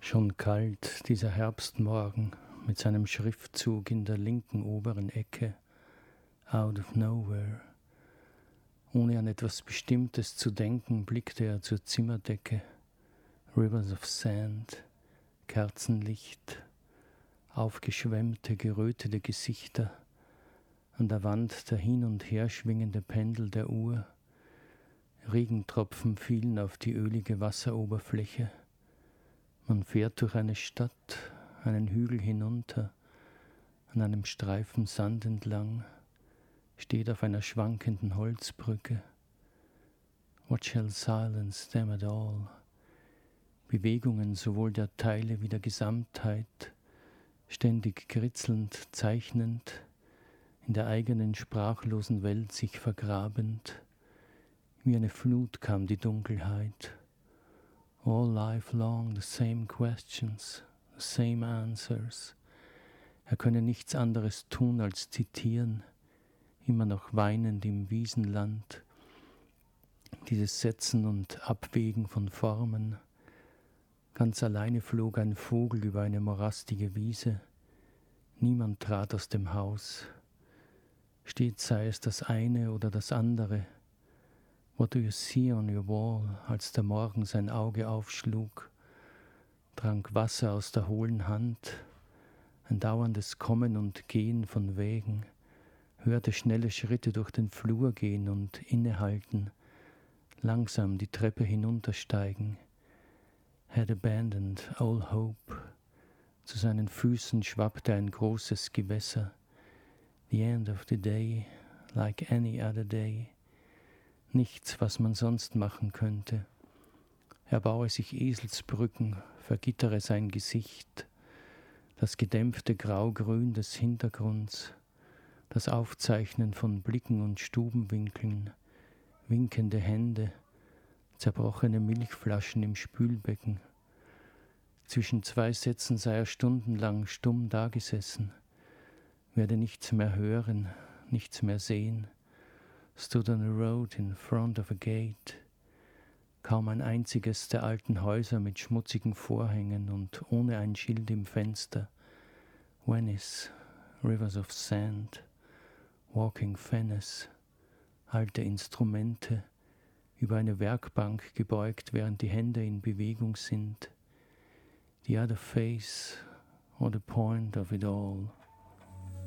Schon kalt dieser Herbstmorgen mit seinem Schriftzug in der linken oberen Ecke, out of nowhere. Ohne an etwas Bestimmtes zu denken, blickte er zur Zimmerdecke. Rivers of Sand, Kerzenlicht, aufgeschwemmte, gerötete Gesichter, an der Wand der hin und her schwingende Pendel der Uhr. Regentropfen fielen auf die ölige Wasseroberfläche. Man fährt durch eine Stadt, einen Hügel hinunter, an einem Streifen Sand entlang, steht auf einer schwankenden Holzbrücke. What shall silence them at all? Bewegungen sowohl der Teile wie der Gesamtheit, ständig kritzelnd, zeichnend, in der eigenen sprachlosen Welt sich vergrabend. Wie eine Flut kam die Dunkelheit. All life long the same questions, the same answers. Er könne nichts anderes tun als zitieren, immer noch weinend im Wiesenland. Dieses Setzen und Abwägen von Formen. Ganz alleine flog ein Vogel über eine morastige Wiese. Niemand trat aus dem Haus. Stets sei es das eine oder das andere. What do you see on your wall? Als der Morgen sein Auge aufschlug, trank Wasser aus der hohlen Hand, ein dauerndes Kommen und Gehen von Wegen, hörte schnelle Schritte durch den Flur gehen und innehalten, langsam die Treppe hinuntersteigen, had abandoned all hope. Zu seinen Füßen schwappte ein großes Gewässer. The end of the day, like any other day. Nichts, was man sonst machen könnte. Er baue sich Eselsbrücken, vergittere sein Gesicht, das gedämpfte Graugrün des Hintergrunds, das Aufzeichnen von Blicken und Stubenwinkeln, winkende Hände, zerbrochene Milchflaschen im Spülbecken. Zwischen zwei Sätzen sei er stundenlang stumm dagesessen, werde nichts mehr hören, nichts mehr sehen. Stood on a road in front of a gate. Kaum ein einziges der alten Häuser mit schmutzigen Vorhängen und ohne ein Schild im Fenster. Venice, Rivers of Sand, Walking Venice, alte Instrumente, über eine Werkbank gebeugt, während die Hände in Bewegung sind. The other face, or the point of it all.